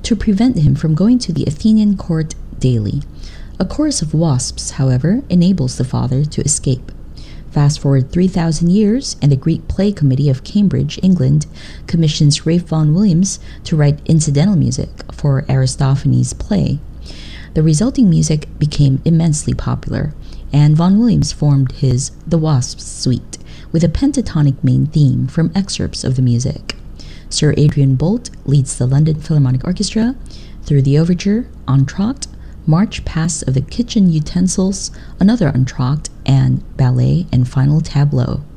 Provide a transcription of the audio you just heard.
to prevent him from going to the Athenian court daily. A chorus of wasps, however, enables the father to escape. Fast forward 3,000 years, and the Greek Play Committee of Cambridge, England, commissions Ralph Vaughan Williams to write incidental music for Aristophanes' play. The resulting music became immensely popular, and Vaughan Williams formed his The Wasps Suite, with a pentatonic main theme from excerpts of the music. Sir Adrian Boult leads the London Philharmonic Orchestra through the overture, entr'acte, march past of the kitchen utensils, another entr'acte, and ballet and final tableau.